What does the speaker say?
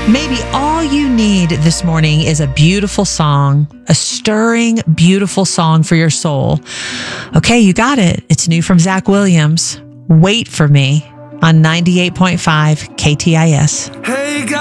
Maybe all you need this morning is a beautiful song, a stirring, beautiful song for your soul. Okay, you got it. It's new from Zach Williams. Wait for Me on 98.5 KTIS. Hey,